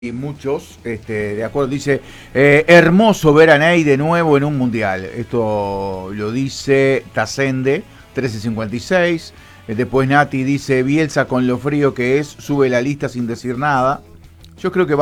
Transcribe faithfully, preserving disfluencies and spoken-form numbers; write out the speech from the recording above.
Y muchos, este, de acuerdo, dice, eh, hermoso ver a Ney de nuevo en un mundial. Esto lo dice Tacende, trece cincuenta y seis. Eh, después Nati dice, Bielsa con lo frío que es, sube la lista sin decir nada. Yo creo que va